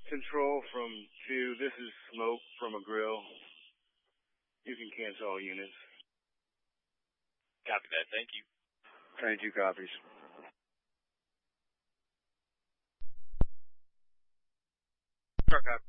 Control from 2, this is Smoke from a grill. You can cancel all units. Copy that, thank you. 22 copies. Truck up.